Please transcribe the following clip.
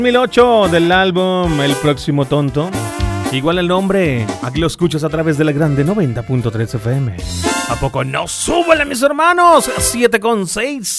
2008 del álbum El Próximo Tonto. Igual el nombre, aquí lo escuchas a través de la grande 90.3 FM. ¿A poco no? ¡Súbele, mis hermanos! 7,6.